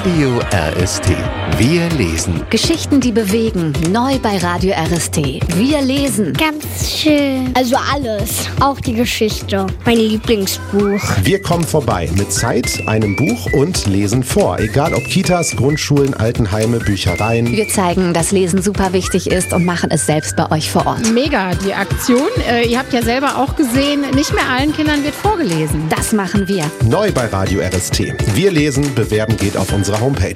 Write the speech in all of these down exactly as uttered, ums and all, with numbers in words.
Radio R S T. Wir lesen. Geschichten, die bewegen. Neu bei Radio R S T. Wir lesen. Ganz schön. Also alles. Auch die Geschichte. Mein Lieblingsbuch. Wir kommen vorbei mit Zeit, einem Buch und lesen vor. Egal ob Kitas, Grundschulen, Altenheime, Büchereien. Wir zeigen, dass Lesen super wichtig ist und machen es selbst bei euch vor Ort. Mega, die Aktion. Äh, ihr habt ja selber auch gesehen, nicht mehr allen Kindern wird vorgelesen. Das machen wir. Neu bei Radio R S T. Wir lesen, bewerben geht auf unserer Homepage.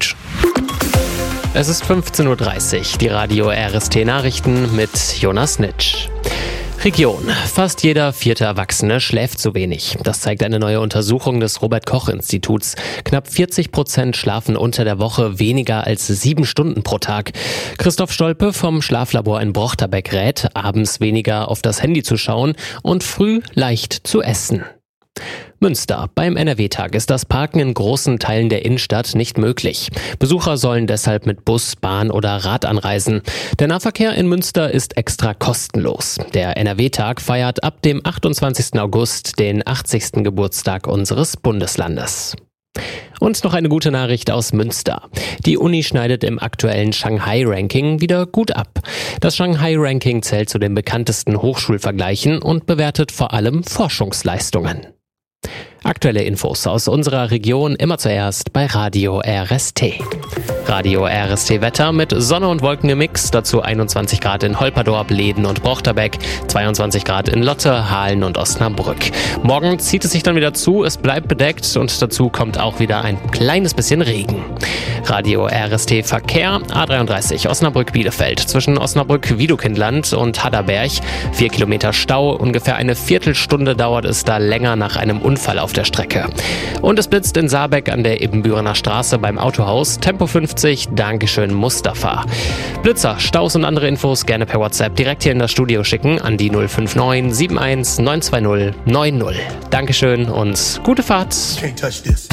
Es ist fünfzehn Uhr dreißig, die Radio R S T Nachrichten mit Jonas Nitsch. Region. Fast jeder vierte Erwachsene schläft zu wenig. Das zeigt eine neue Untersuchung des Robert-Koch-Instituts. Knapp vierzig Prozent schlafen unter der Woche weniger als sieben Stunden pro Tag. Christoph Stolpe vom Schlaflabor in Brochterbeck rät, abends weniger auf das Handy zu schauen und früh leicht zu essen. Münster. Beim N R W-Tag ist das Parken in großen Teilen der Innenstadt nicht möglich. Besucher sollen deshalb mit Bus, Bahn oder Rad anreisen. Der Nahverkehr in Münster ist extra kostenlos. Der N R W-Tag feiert ab dem achtundzwanzigsten August den achtzigsten Geburtstag unseres Bundeslandes. Und noch eine gute Nachricht aus Münster. Die Uni schneidet im aktuellen Shanghai-Ranking wieder gut ab. Das Shanghai-Ranking zählt zu den bekanntesten Hochschulvergleichen und bewertet vor allem Forschungsleistungen. Aktuelle Infos aus unserer Region immer zuerst bei Radio R S T. Radio R S T Wetter mit Sonne und Wolken im Mix, dazu einundzwanzig Grad in Holperdorp, Leden und Brochterbeck, zweiundzwanzig Grad in Lotte, Hahlen und Osnabrück. Morgen zieht es sich dann wieder zu, es bleibt bedeckt und dazu kommt auch wieder ein kleines bisschen Regen. Radio R S T Verkehr, A dreiunddreißig Osnabrück-Bielefeld, zwischen Osnabrück-Wiedekindland und Hadderberg, vier Kilometer Stau, ungefähr eine Viertelstunde dauert es da länger nach einem Unfall auf der Strecke. Und es blitzt in Saarbeck an der Ibbenbürener Straße beim Autohaus, Tempo fünfzig, Dankeschön Mustafa. Blitzer, Staus und andere Infos gerne per WhatsApp direkt hier in das Studio schicken an die null fünf neun sieben eins neun zwei null neun null. Dankeschön und gute Fahrt. Can't touch this.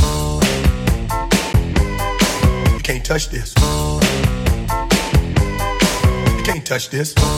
You can't touch this. You can't touch this.